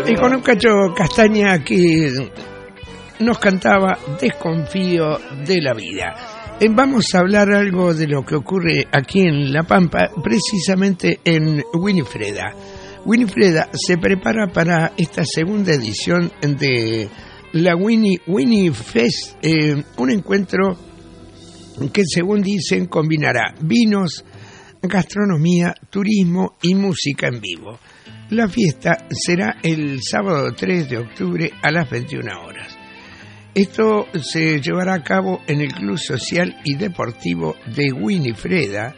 Y con un Cacho Castaña que nos cantaba Desconfío de la vida. Vamos a hablar algo de lo que ocurre aquí en La Pampa, precisamente en Winifreda. Winifreda se prepara para esta segunda edición de la Winnie Fest, un encuentro que, según dicen, combinará vinos, gastronomía, turismo y música en vivo. La fiesta será el sábado 3 de octubre a las 21 horas. Esto se llevará a cabo en el Club Social y Deportivo de Winifreda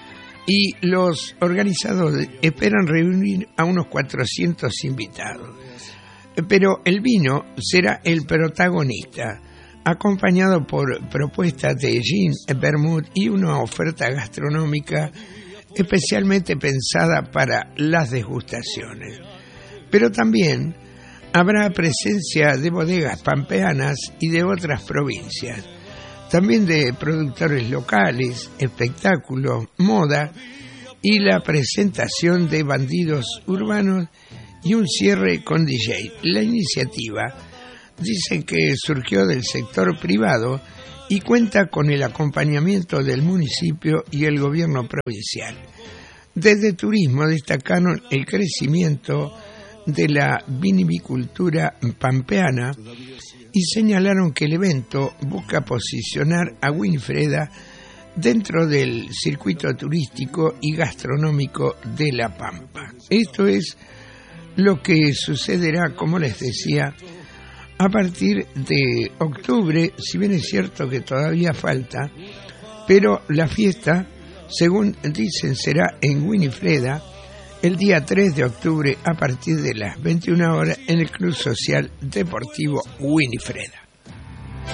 y los organizadores esperan reunir a unos 400 invitados. Pero el vino será el protagonista, acompañado por propuestas de gin, vermut y una oferta gastronómica especialmente pensada para las degustaciones. Pero también habrá presencia de bodegas pampeanas y de otras provincias, también de productores locales, espectáculos, moda y la presentación de bandidos urbanos y un cierre con DJ. La iniciativa dicen que surgió del sector privado y cuenta con el acompañamiento del municipio y el gobierno provincial. Desde turismo destacaron el crecimiento de la vinivicultura pampeana y señalaron que el evento busca posicionar a Winifreda dentro del circuito turístico y gastronómico de La Pampa. Esto es lo que sucederá, como les decía, a partir de octubre, si bien es cierto que todavía falta, pero la fiesta, según dicen, será en Winifreda el día 3 de octubre a partir de las 21 horas en el Club Social Deportivo Winifreda.